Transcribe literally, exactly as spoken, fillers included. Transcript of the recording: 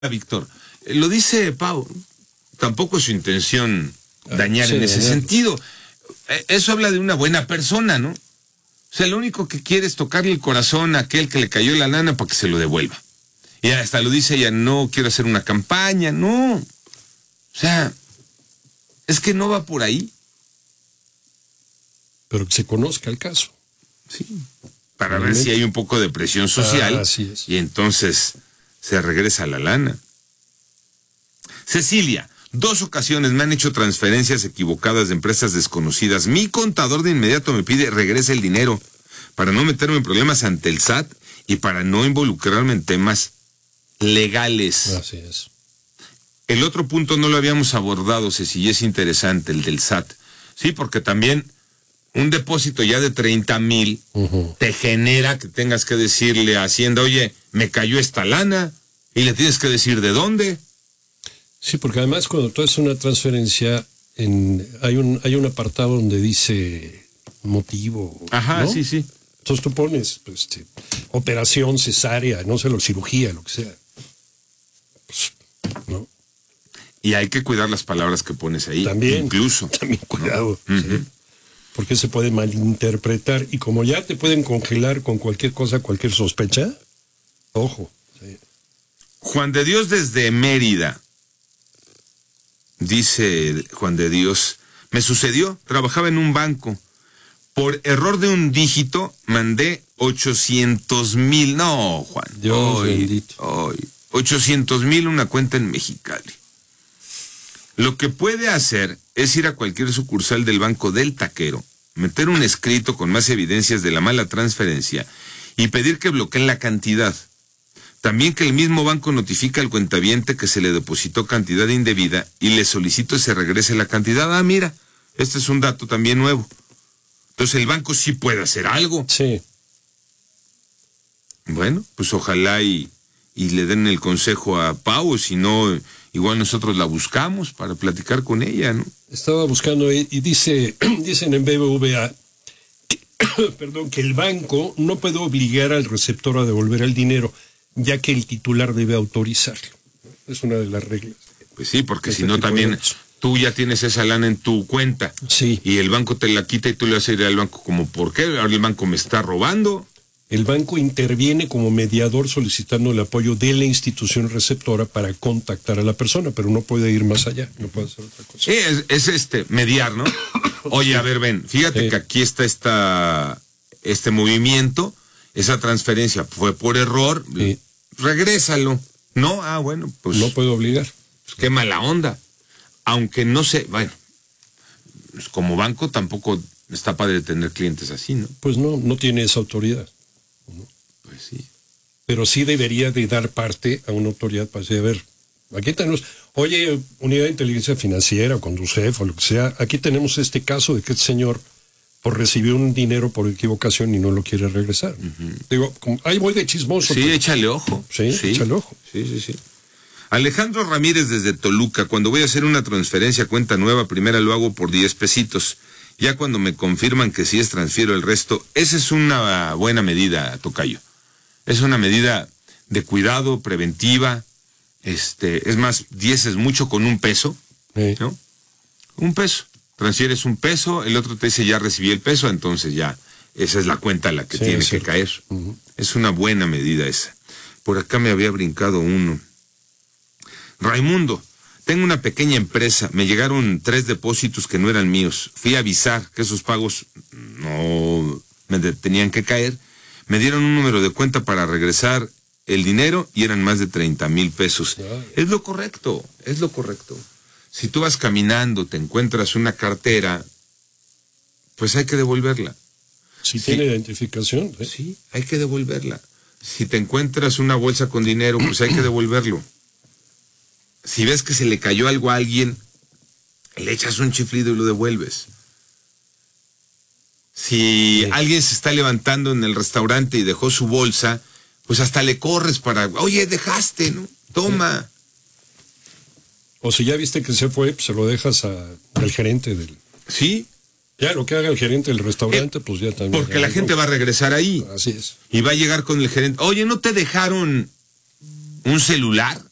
Víctor, lo dice Pau, tampoco es su intención dañar sí, en ese dañar. sentido. Eso habla de una buena persona, ¿no? O sea, lo único que quiere es tocarle el corazón a aquel que le cayó la lana para que se lo devuelva. Y hasta lo dice ella, no quiero hacer una campaña, no. O sea, es que no va por ahí. Pero que se conozca el caso. Sí. Para ver si hay un poco de presión social. Ah, así es. Y entonces se regresa la lana. Cecilia, dos ocasiones me han hecho transferencias equivocadas de empresas desconocidas. Mi contador de inmediato me pide regrese el dinero para no meterme en problemas ante el S A T y para no involucrarme en temas legales. Así es. El otro punto no lo habíamos abordado, Ceci, y es interesante, el del S A T. Sí, porque también un depósito ya de treinta mil Uh-huh. te genera que tengas que decirle a Hacienda, oye, me cayó esta lana, y le tienes que decir de dónde. Sí, porque además cuando tú haces una transferencia, en, hay un hay un apartado donde dice motivo. Ajá, ¿no? sí, sí. Entonces tú pones pues, este, operación cesárea, no sé, lo, cirugía, lo que sea. Pues, ¿no? Y hay que cuidar las palabras que pones ahí. También. Incluso. También cuidado. Uh-huh. ¿Sí? Porque se puede malinterpretar. Y como ya te pueden congelar con cualquier cosa, cualquier sospecha, ojo. Sí. Juan de Dios desde Mérida. Dice Juan de Dios, me sucedió, trabajaba en un banco. Por error de un dígito, mandé ochocientos mil. No, Juan. Dios hoy, bendito. Hoy, ochocientos mil una cuenta en Mexicali. Lo que puede hacer es ir a cualquier sucursal del Banco del Taquero, meter un escrito con más evidencias de la mala transferencia y pedir que bloqueen la cantidad. También que el mismo banco notifique al cuentaviente que se le depositó cantidad indebida y le solicito que se regrese la cantidad. Ah, mira, este es un dato también nuevo. Entonces el banco sí puede hacer algo. Sí. Bueno, pues ojalá y, y le den el consejo a Pau, si no, igual nosotros la buscamos para platicar con ella, ¿no? Estaba buscando y, y dice, dicen en B B V A, que, perdón, que el banco no puede obligar al receptor a devolver el dinero, ya que el titular debe autorizarlo. Es una de las reglas. Pues sí, porque Este si no tipo también de- tú ya tienes esa lana en tu cuenta. Sí. Y el banco te la quita y tú le vas a ir al banco como, ¿por qué? Ahora el banco me está robando. El banco interviene como mediador solicitando el apoyo de la institución receptora para contactar a la persona, pero no puede ir más allá, no puede hacer otra cosa. Sí, es, es este, mediar, ¿no? Oye, a ver, ven, fíjate Sí. que aquí está esta, este movimiento, esa transferencia fue por error, Sí. regrésalo. No, ah, bueno, pues, No puede obligar. pues qué mala onda. Aunque no sé, bueno, pues como banco tampoco está padre tener clientes así, ¿no? Pues no, no tiene esa autoridad. Pues sí. Pero sí debería de dar parte a una autoridad para decir, a ver, aquí tenemos, oye, Unidad de Inteligencia Financiera, Conducef o lo que sea, aquí tenemos este caso de que este señor por recibió un dinero por equivocación y no lo quiere regresar. Uh-huh. Digo, como, ahí voy de chismoso. Sí, pues. échale ojo. Sí, sí, échale ojo. Sí, sí, sí. Alejandro Ramírez desde Toluca, cuando voy a hacer una transferencia a cuenta nueva, primero lo hago por diez pesitos. Ya cuando me confirman que sí es, transfiero el resto. Esa es una buena medida, tocayo. Es una medida de cuidado, preventiva. Este, es más, diez es mucho con un peso, Sí. ¿no? Un peso. Transfieres un peso, el otro te dice ya recibí el peso, entonces ya, esa es la cuenta a la que Sí, tiene es que cierto. caer. Uh-huh. Es una buena medida esa. Por acá me había brincado uno. Raimundo, tengo una pequeña empresa, me llegaron tres depósitos que no eran míos. Fui a avisar que esos pagos no me de- tenían que caer. Me dieron un número de cuenta para regresar el dinero y eran más de treinta mil pesos. Ay. Es lo correcto, es lo correcto. Si tú vas caminando, te encuentras una cartera, pues hay que devolverla. Si Sí. tiene identificación. ¿eh? Sí, hay que devolverla. Si te encuentras una bolsa con dinero, pues hay que devolverlo. Si ves que se le cayó algo a alguien, le echas un chiflido y lo devuelves. Si Sí. alguien se está levantando en el restaurante y dejó su bolsa, pues hasta le corres para, oye, dejaste, ¿no? Toma. O si ya viste que se fue, pues se lo dejas a, al gerente del... Sí, Ya, lo que haga el gerente del restaurante, pues ya también. porque la gente va a regresar ahí. Así es. Y va a llegar con el gerente, oye, ¿no te dejaron un celular?